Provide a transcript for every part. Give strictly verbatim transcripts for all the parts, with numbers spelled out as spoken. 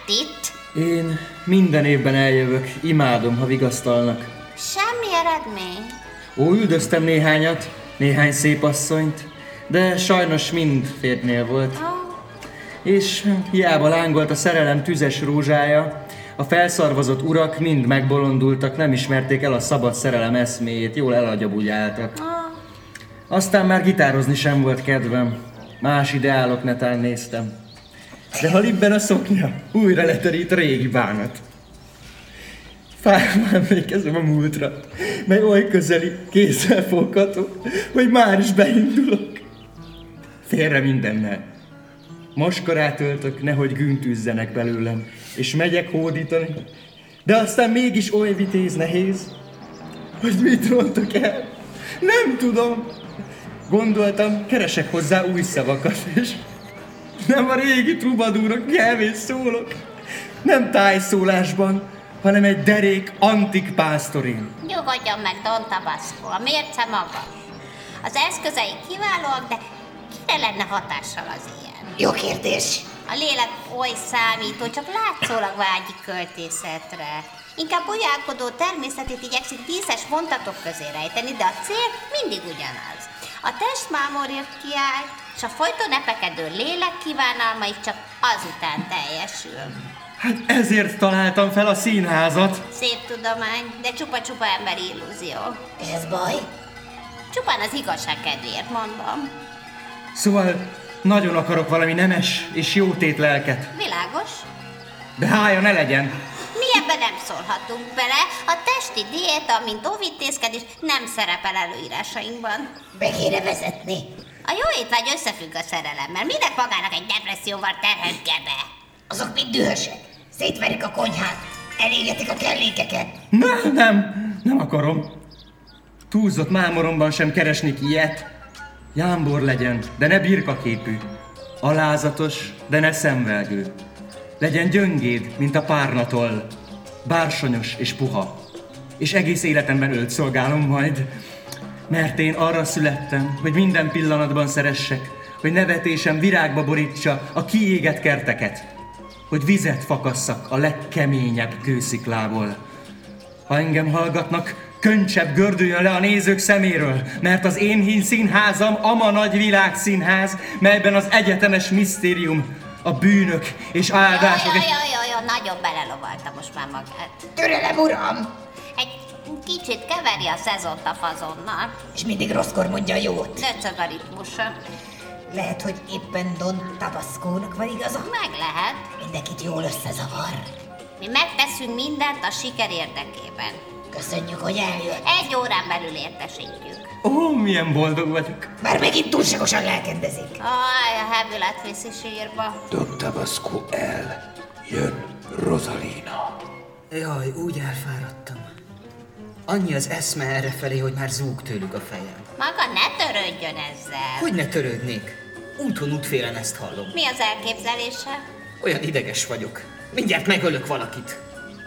itt? Én minden évben eljövök, imádom, ha vigasztalnak. Semmi eredmény. Ó, üldöztem néhányat, néhány szép asszonyt, de sajnos mind férjnél volt. Oh. És hiába lángolt a szerelem tüzes rózsája, a felszarvazott urak mind megbolondultak, nem ismerték el a szabad szerelem eszméjét, jól elagyabúgyáltak. Oh. Aztán már gitározni sem volt kedvem, más ideálok netán néztem. De ha libben a szoknya, újra leterít a régi bánat. Fájva emlékezem a múltra, mely oly közeli, kézzelfogható, hogy már is beindulok. Félre mindennel. Maskarát öltök, nehogy güntűzzenek belőlem, és megyek hódítani, de aztán mégis oly vitéz nehéz, hogy mit rontok el. Nem tudom. Gondoltam, keresek hozzá új szavakat, és nem a régi trubadúrok nyelvén szólok. Nem tájszólásban, hanem egy derék antik pásztorin. Nyugodjon meg, Don Tabasco, a mérce magas. Az eszközei kiválóak, de kire lenne hatással az ilyen? Jó kérdés. A lélek oly számító, csak látszólag vágyik költészetre. Inkább bolyálkodó természetét igyekszik díszes mondatok közé rejteni, de a cél mindig ugyanaz. A test mámorért kiáll, és a folyton epekedő lélek kívánalmaik csak azután teljesül. Hát ezért találtam fel a színházat. Szép tudomány, de csupa-csupa emberi illúzió. Ez baj? Csupán az igazság kedvéért mondom. Szóval nagyon akarok valami nemes és jótét lelket. Világos? De hája ne legyen. Mi ebben nem szólhatunk bele. A testi diéta, mint óvintézkedés nem szerepel előírásainkban. Be kéne vezetni. A jó étvágy összefügg a szerelemmel. Minek magának egy depresszióval terhelt gebe? Azok mind dühösek. Szétverik a konyhát. Elégetik a kellékeket. Nem, nem, nem akarom. Túlzott mámoromban sem keresnék ilyet. Jámbor legyen, de ne birkaképű. Alázatos, de ne szemvelgő. Legyen gyöngéd, mint a párnatoll. Bársonyos és puha. És egész életemben őt szolgálom majd. Mert én arra születtem, hogy minden pillanatban szeressek, hogy nevetésem virágba borítsa a kiégett kerteket, hogy vizet fakasszak a legkeményebb kősziklából. Ha engem hallgatnak, köncsebb gördüljön le a nézők szeméről, mert az én színházam ama nagy világszínház, melyben az egyetemes misztérium, a bűnök és áldások... Jaj, jaj, jaj, jaj, nagyon belelovalta most már magát. Türelem, uram! Egy kicsit keveri a szezont a fazonnal. És mindig rosszkor mondja a jót. Döcög a ritmusa. Lehet, hogy éppen Don Tabascónak van igaza? Meg lehet. Mindenkit jól összezavar. Mi megteszünk mindent a siker érdekében. Köszönjük, hogy eljött. Egy órán belül értesítjük. Ó, milyen boldog vagyok. Már megint túlságosan lelkendezik. Aj, a hevület viszi sírba. Don Tabasco el. Jön Rosalina. Jaj, úgy elfáradtam. Annyi az eszme errefelé, hogy már zúg tőlük a fejem. Maga ne törődjön ezzel. Hogy ne törődnék? Úton útfélen ezt hallom. Mi az elképzelése? Olyan ideges vagyok. Mindjárt megölök valakit.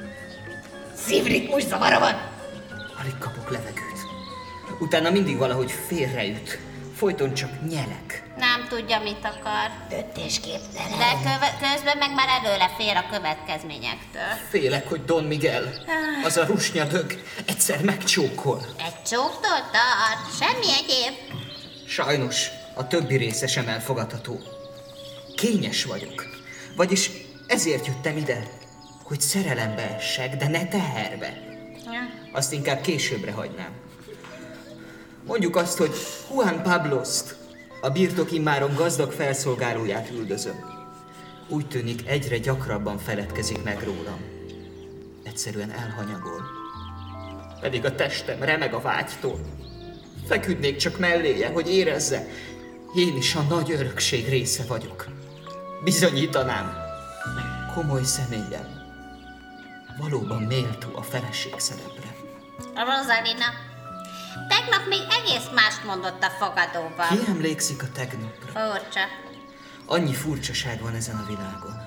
Szívritmus zavara van. Alig kapok levegőt. Utána mindig valahogy félreüt. Folyton csak nyelek. Nem tudja, mit akar. Döntésképtelen. De köve- közben meg már előle fél a következményektől. Félek, hogy Don Miguel, az a rusnyadög, egyszer megcsókol. Egy csóktól tart, semmi egyéb. Sajnos a többi része sem elfogadható. Kényes vagyok. Vagyis ezért jöttem ide, hogy szerelembe essek, de ne teherbe. Azt inkább későbbre hagynám. Mondjuk azt, hogy Juan Pablost, a birtok immáron gazdag felszolgálóját üldözöm. Úgy tűnik, egyre gyakrabban feledkezik meg rólam. Egyszerűen elhanyagol. Pedig a testem remeg a vágytól. Feküdnék csak melléje, hogy érezze, én is a nagy örökség része vagyok. Bizonyítanám, komoly személyen valóban méltó a feleség szerepre. Rosalina, tegnap még egész mást mondott a fogadóban. Ki emlékszik a tegnapra? Furcsa. Annyi furcsaság van ezen a világon.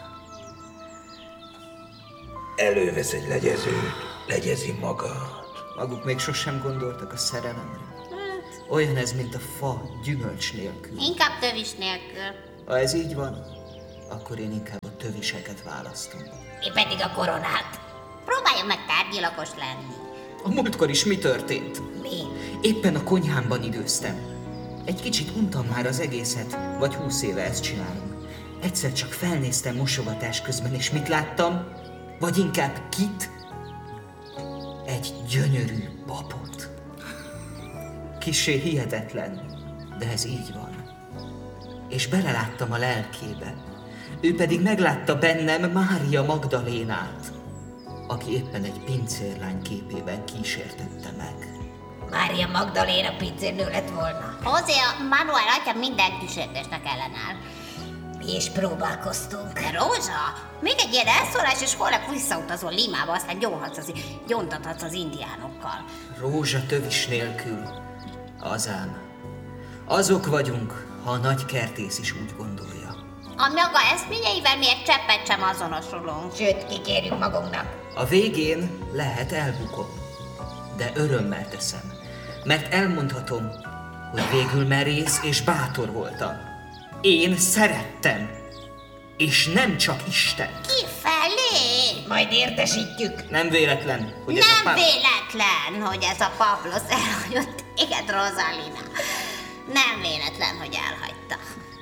Elővesz egy legyezőt, legyezi magát. Maguk még sosem gondoltak a szerelemre. Olyan ez, mint a fa gyümölcs nélkül. Inkább tövis nélkül. Ha ez így van, Akkor én inkább a töviseket választom. Én pedig a koronát. Próbáljon meg tárgyilagos lenni. A múltkor is mi történt? Mi? Éppen a konyhámban időztem. Egy kicsit untam már az egészet, vagy húsz éve ezt csinálom. Egyszer csak felnéztem mosogatás közben, és mit láttam? Vagy inkább kit? Egy gyönyörű papot. Kissé hihetetlen, de ez így van. És beleláttam a lelkébe. Ő pedig meglátta bennem Mária Magdalénát, aki éppen egy pincérlány képében kísértette meg. Mária Magdaléna pincérnő lett volna. Hozé, a Manuel atya minden kísértésnek ellenáll. Mi is próbálkoztunk. De Rózsa, még egy ilyen elszólás, és holnap visszautazol Limába, aztán gyónhatsz az, gyóntathatsz az indiánokkal. Rózsa tövis nélkül. Azám. Azok vagyunk, ha a nagy kertész is úgy gondolja. A maga eszményeivel mi egy cseppet sem azonosulunk. Sőt, kikérjük magunknak. A végén lehet elbukom, de örömmel teszem, mert elmondhatom, hogy végül merész és bátor voltam. Én szerettem, és nem csak Isten. Kifelé! Majd értesítjük. Nem véletlen, hogy ez a Nem pár... véletlen, hogy ez a Pablos elhagyott téged, Rosalina. Nem véletlen, hogy elhagyta.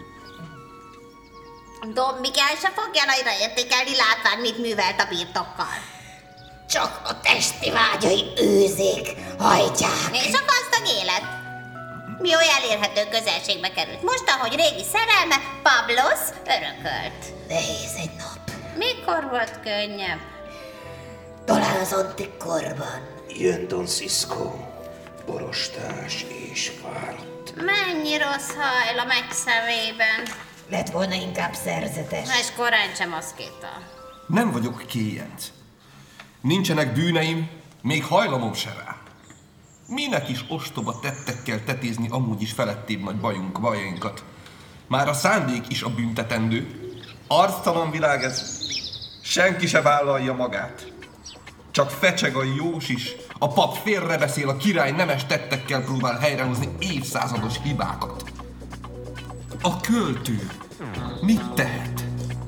Don Miguel se fogja nagyra értékelni, látván, mit művelt a birtokkal. Csak a testi vágyai őzék hajtják. És a gazdag élet. Mi olyan elérhető közelségbe került. Most, ahogy régi szerelme, Pablos örökölt. Nehéz egy nap. Mikor volt könnyebb? Talán az antik korban. Jön Don Cisco, borostás és fáradt. Mennyi rossz hajl a megy szemében. Lett volna inkább szerzetes. És korán sem aszkéta. Nem vagyok kéjenc. Nincsenek bűneim, még hajlamom se rá. Minek is ostoba tettekkel tetézni amúgy is felettébb nagy bajunk, bajainkat. Már a szándék is a büntetendő. Arctalan világ ez. Senki se vállalja magát. Csak fecseg a jós is. A pap félrebeszél, a király nemes tettekkel próbál helyrehozni évszázados hibákat. A költő mit tehet?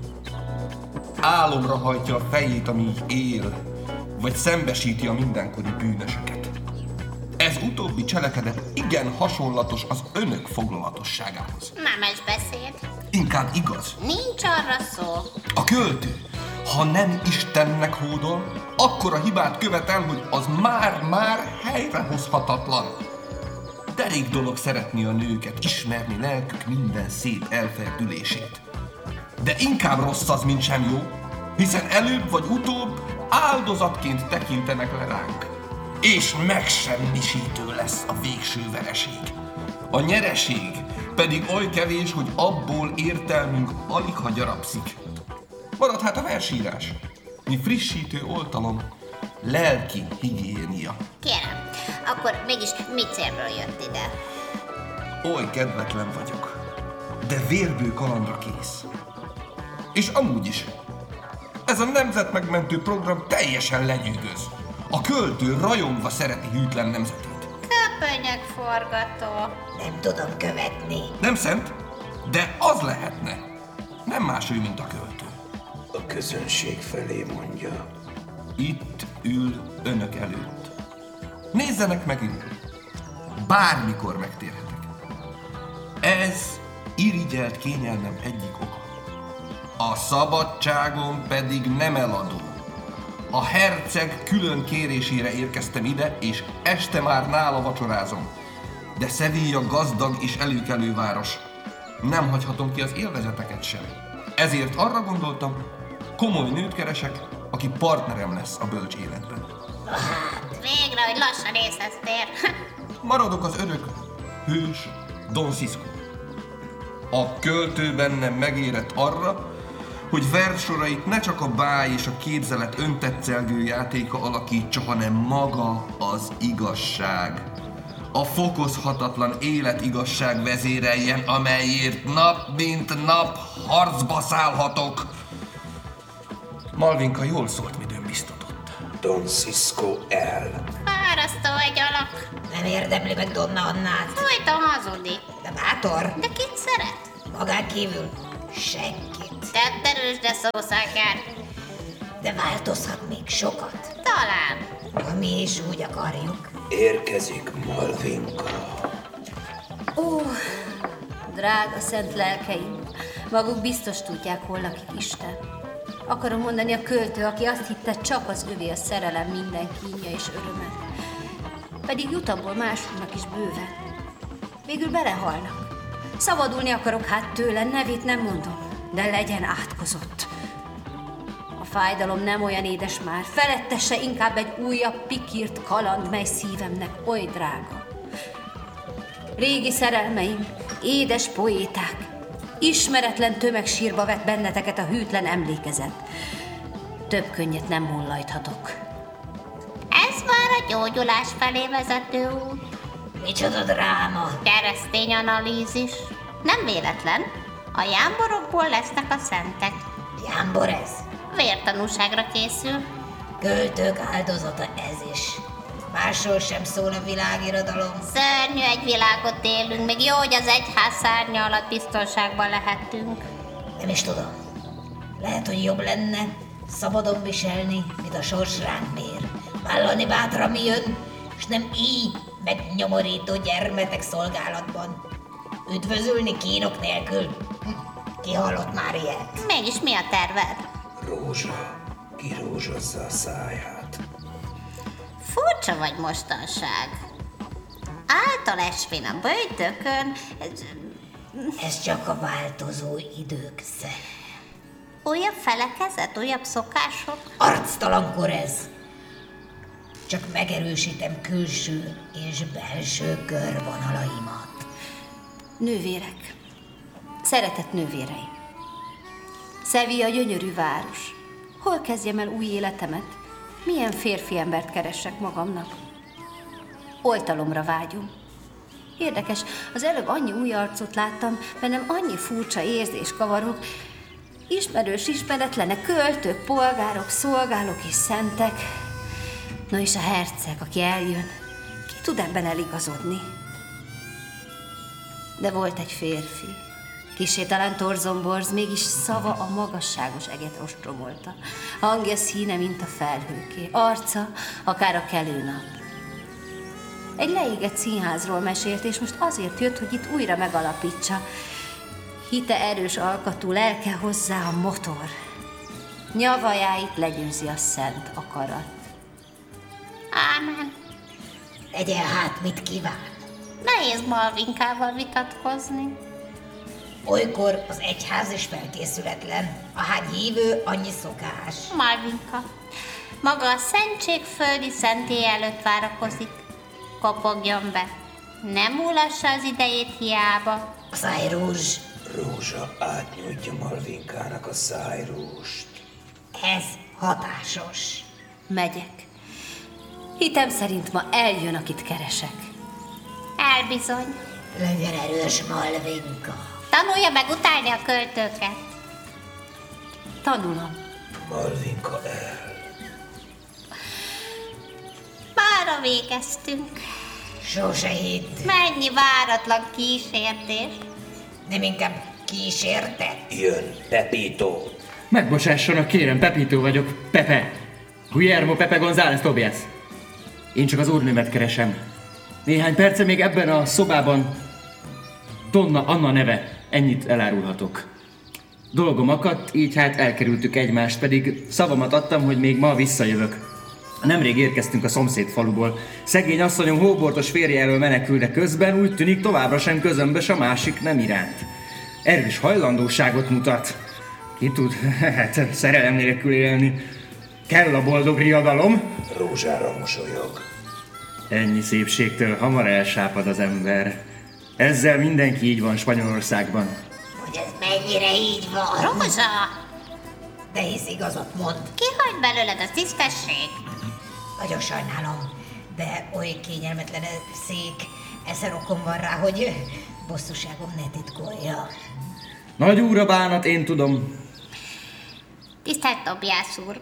Álomra hajtja a fejét, amíg él, vagy szembesíti a mindenkori bűnösöket. Ez utóbbi cselekedet igen hasonlatos az önök foglalatosságához. Nemes beszéd. Inkább igaz. Nincs arra szó. A költő, ha nem Istennek hódol, akkor a hibát követel, hogy az már-már helyrehozhatatlan. Derék dolog szeretni a nőket, ismerni lelkük minden szép elferdülését. De inkább rossz az, mint sem jó, hiszen előbb vagy utóbb áldozatként tekintenek le ránk. És megsemmisítő lesz a végső vereség. A nyereség pedig oly kevés, hogy abból értelmünk aligha gyarapszik. Marad hát a versírás, mi frissítő oltalom, lelki higiénia. Kérem, akkor mégis mit célból jött ide? Oly kedvetlen vagyok, de vérbő kalandra kész. És amúgy is, ez a nemzetmegmentő program teljesen lenyűgöz. A költő rajongva szereti hűtlen nemzetét. Köpönyök forgató. Nem tudom követni. Nem szent, de az lehetne. Nem más ő, mint a költő. A közönség felé mondja. Itt ül önök előtt. Nézzenek meg innen. Bármikor megtérhetek. Ez irigyelt kényelmem egyik oka. A szabadságom pedig nem eladó. A herceg külön kérésére érkeztem ide, és este már nála vacsorázom. De Sevilla gazdag és előkelő város. Nem hagyhatom ki az élvezeteket sem. Ezért arra gondoltam, komoly nőt keresek, aki partnerem lesz a bölcs életben. Végre, hogy lassan észhez tér. Maradok az örök hős Don Cisco. A költő bennem megérett arra, hogy versorait ne csak a báj és a képzelet öntetszelgő játéka alakítsa, hanem maga az igazság. A fokozhatatlan életigazság vezéreljen, amelyért nap mint nap harcba szállhatok. Malvinka jól szólt, mit ön biztatott. Don Cisco el. Fárasztó egy alak. Nem érdemli meg Donna Annát. Folyton hazudik. De bátor. De kit szeret? Magán kívül senkit. Tetterős, de szószakár. De változhat még sokat. Talán. Ha mi is úgy akarjuk. Érkezik Malvinka. Ó, drága szent lelkeim, maguk biztos tudják, hol lakik Isten. Akarom mondani a költő, aki azt hitte, csak az övé a szerelem minden kínja és öröme. Pedig jut abból másunknak is bőven. Végül belehalnak. Szabadulni akarok hát tőle, nevét nem mondom, de legyen átkozott. A fájdalom nem olyan édes már, felettesse inkább egy újabb pikírt kaland, mely szívemnek oly drága. Régi szerelmeim, édes poéták, ismeretlen tömegsírba vett benneteket a hűtlen emlékezet. Több könnyet nem mollajthatok. Ez már a gyógyulás felé vezető út. Micsoda dráma. Keresztény analízis. Nem véletlen. A jámborokból lesznek a szentek. Jámbor ez. Vértanúságra készül. Költők áldozata ez is. Másról sem szól a világirodalom. Szörnyű egy világot élünk, még jó, hogy az egyház szárnya alatt biztonságban lehetünk. Nem is tudom. Lehet, hogy jobb lenne szabadon viselni, mint a sors ránk mér. Vállalni bátran mi jön, és nem így megnyomorító gyermetek szolgálatban. Üdvözülni kínok nélkül. Hm, ki hallott már ilyet? Mégis mi a terved? Rózsa kirózsozza a száját. Furcsa vagy mostanság. Által esvén a böjtökön, ez Ez csak a változó idők szere. újabb felekezet, újabb szokások. Arctalankor ez. Csak megerősítem külső és belső körvonalaimat. Nővérek, szeretett nővéreim. Sevilla gyönyörű város. Hol kezdjem el új életemet? Milyen férfi embert keressek magamnak? Oltalomra vágyom. Érdekes, az előbb annyi új arcot láttam, bennem annyi furcsa érzés kavarog. Ismerős, ismeretlenek, költők, polgárok, szolgálók és szentek. Na és a herceg, aki eljön, ki tud ebben eligazodni? De volt egy férfi, kissé talán torzomborz, mégis szava a magasságos eget ostromolta. Hangja színe, mint a felhőké, arca, akár a kelő nap. Egy leégett színházról mesélt, és most azért jött, hogy itt újra megalapítsa. Hite erős alkatú, lelke hozzá a motor. Nyavajáit legyőzi a szent akarat. Ámen. Legyen hát, mit kíván. Nehéz Malvinkával vitatkozni. Olykor az egyház is felkészületlen. Ahány hívő, annyi szokás. Malvinka. Maga a szentség földi szentély előtt várakozik. Kopogjon be. Nem múlassa az idejét hiába. A szájrúzs. Rózsa átnyújtja Malvinkának a szájrúst. Ez hatásos. Megyek. Hitem szerint ma eljön, akit keresek. Elbizony. Legyen erős, Malvinka. Tanulja meg utálni a költőket. Tanulom. Malvinka el. Mára végeztünk. Sose hitt. Mennyi váratlan kísértés. Nem inkább kísértett. Jön Pepito. Megbocsássanak, kérem, Pepito vagyok. Pepe. Guillermo Pepe González Tobias. Én csak az úrnőmet keresem. Néhány perce még ebben a szobában Donna Anna neve. Ennyit elárulhatok. Dolgom akadt, így hát elkerültük egymást, pedig szavamat adtam, hogy még ma visszajövök. Nemrég érkeztünk a szomszéd faluból. Szegény asszonyom hóbortos férje elől menekül, de közben úgy tűnik továbbra sem közömbös a másik nem iránt. Erős hajlandóságot mutat. Ki tud, hát szerelem nélkül élni. Kell a boldog riadalom. Rózsára mosolyog. Ennyi szépségtől hamar elsápad az ember. Ezzel mindenki így van Spanyolországban. Hogy ez mennyire így van. Rózsa! De hisz igazat mond. Kihagy belőled a tisztesség? Nagyon sajnálom, de oly kényelmetlen a szék. Ezer okom van rá, hogy bosszúságom ne titkolja. Nagy úr a bánat, én tudom. Tisztelt Tobias úr!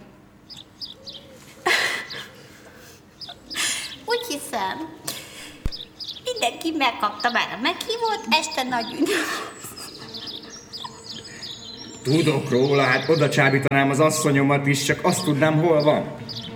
Úgy hiszem, mindenki megkapta már a meghívót, este nagy ünnep. Tudok róla, hát oda csábítanám az asszonyomat is, csak azt tudnám, hol van.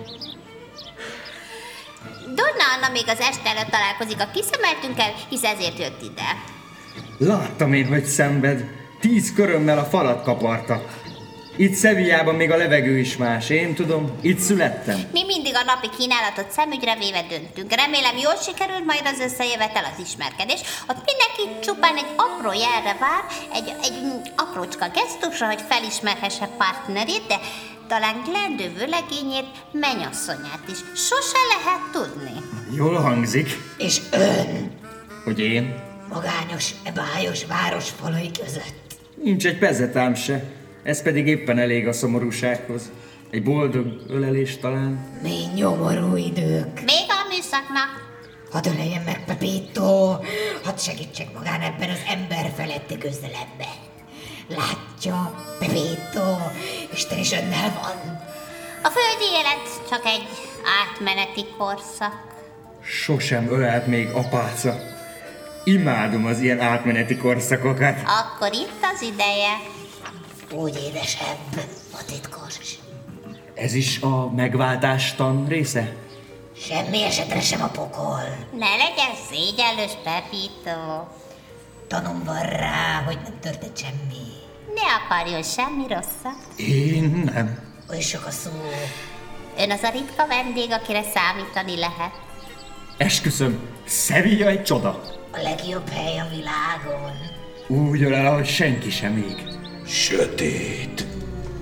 Donna Anna még az este előtt találkozik a kiszemeltünkkel, hisz ezért jött ide. Láttam én, hogy szenved. Tíz körömmel a falat kaparta. Itt Sevillában még a levegő is más, én tudom, itt születtem. Mi mindig a napi kínálatot szemügyre véve döntünk. Remélem jól sikerült majd az összejövetel, az ismerkedés. Ott mindenki csupán egy apró jelre vár, egy, egy aprócska gesztusra, hogy felismerhesse partnerét, de talán Glendő vőlegényét, mennyasszonyát is. Sose lehet tudni. Jól hangzik. És ön, Hogy én? magányos, e bájos város falai között. Nincs egy pezetám se. Ez pedig éppen elég a szomorúsághoz. Egy boldog ölelés talán. Mi nyomorú idők. Még a műszaknak. Hadd öleljen meg Pepito, hadd segítsek magán ebben az ember feletti küzdelemben. Látja, Pepito, Isten is önnel van. A földi élet csak egy átmeneti korszak. Sosem ölelt még apáca. Imádom az ilyen átmeneti korszakokat. Akkor itt az ideje. Úgy édesebb, a titkos. Ez is a megváltástan része? Semmi esetre sem a pokol. Ne legyen szégyellős, Pepito. Tanom van rá, hogy nem történt semmi. Ne akarjon semmi rosszat. Én nem. Oly sok a szó. Ön az a ritka vendég, akire számítani lehet. Esküszöm, Sevilla egy csoda. A legjobb hely a világon. Úgy ölel, ahogy senki sem még. Sötét.